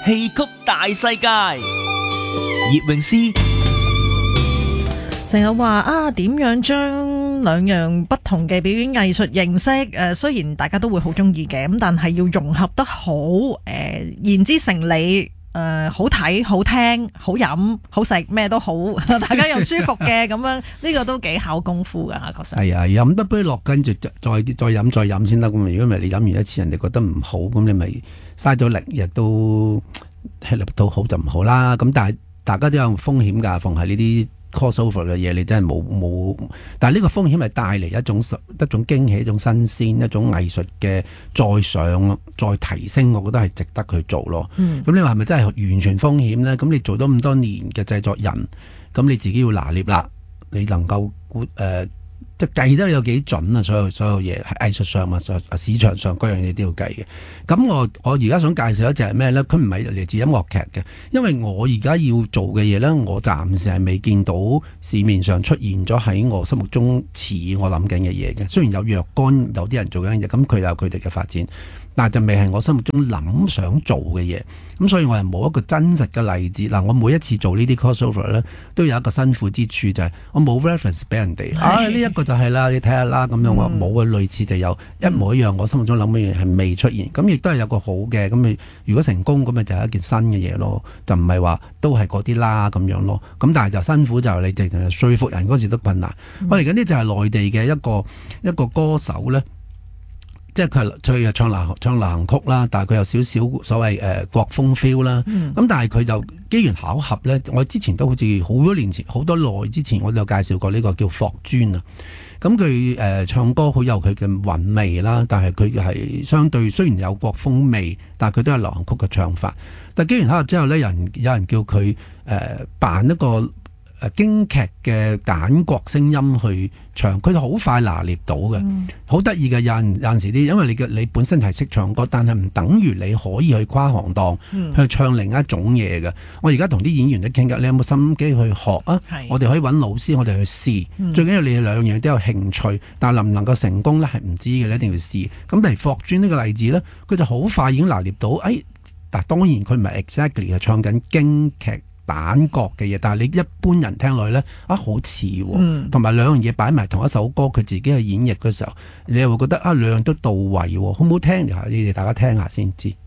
戲曲大世界，葉詠詩成日話啊，點樣將兩樣不同嘅表演藝術形式雖然大家都會好中意嘅，咁但係要融合得好言之成理。好睇、好聽、好飲、好食，咩都好，大家又舒服嘅咁樣，呢個都幾考功夫噶，確實。 係啊，飲得杯落，跟住再飲先得。咁如果唔係你飲完一次，人哋覺得唔好，咁你咪嘥咗力，亦都吃力到好就唔好啦。咁但係大家都有風險㗎，逢係呢啲 crossover 嘅嘢，你真係冇。但係呢個風險係帶嚟一種驚喜、一種新鮮、一種藝術嘅再上、再提升，我覺得係值得去做咯。咁你話係咪真係完全風險呢？咁你做咗咁多年嘅製作人，咁你自己要拿捏啦。你能夠即係計得有幾準啊？所有嘢喺藝術上啊，市場上各樣嘢都要計嘅。咁我而家想介紹一隻係咩呢？佢唔係嚟自音樂劇嘅，因為我而家要做嘅嘢呢，我暫時係未見到市面上出現咗喺我心目中似我諗緊嘅嘢嘅。雖然有若干有啲人做緊嘢，咁佢有佢哋嘅發展，但係就未係我心目中想做嘅嘢。咁所以我係冇一個真實嘅例子。嗱，我每一次做呢啲 crossover 呢，都有一個辛苦之處，就係我冇 reference 俾人哋。呢一個就係啦，你睇下啦，咁樣我冇嘅，類似就有一模一樣，我心目中諗嘅嘢係未出現。咁亦都係有個好嘅，咁你如果成功，咁咪就係一件新嘅嘢咯，就唔係話都係嗰啲啦咁樣咯。咁但係就辛苦就係你哋說服人嗰時都困難。我嚟緊呢就係內地嘅一個歌手呢。即係佢唱流行曲啦，但係佢有少少所謂國風 feel 啦。咁但係佢就機緣巧合咧，我之前都好似好多年前、好多耐之前，我都有介紹過呢個叫霍尊啊。咁佢唱歌好有佢嘅韻味啦，但係佢係相對雖然有國風味，但係佢都係流行曲嘅唱法。但係機緣巧合之後咧，有人叫佢扮一個京劇嘅簡國聲音去唱，佢就好快拿捏到嘅，好得意嘅。有陣時啲，因為你本身係識唱歌，但係唔等於你可以去跨行當去唱另一種嘢嘅。我而家同啲演員都傾偈，你有冇心機去學啊？我哋可以揾老師，我哋去試。最緊要你哋兩樣都有興趣，但係能唔能夠成功咧係唔知嘅，你一定要試。咁譬如霍尊呢個例子咧，佢就好快已經拿捏到。但當然佢唔係 exactly 係唱緊京劇簡國嘅嘢，但係你一般人聽落去咧好似喎，同埋兩樣嘢擺埋同一首歌，佢自己去演繹嘅時候，你又會覺得兩樣都到位喎，好唔好聽？你哋大家聽下先知。